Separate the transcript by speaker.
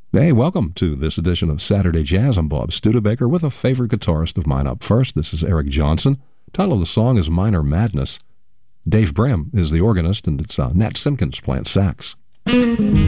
Speaker 1: Hey, welcome to this edition of Saturday Jazz. I'm Bob Studebaker with a favorite guitarist of mine up first. This is Eric Johnson. Title of the song is Minor Madness. Dave Brehm is the organist, and it's Nat Simpkins playing sax.